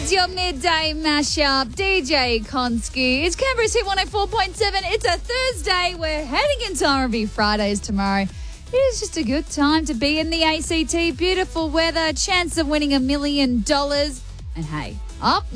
It's your midday mashup, DJ Konski. It's Canberra's Hit 104.7. It's a Thursday. We're heading into R&B Fridays tomorrow. It is just a good time to be in the ACT. Beautiful weather, chance of winning $1 million. And hey, up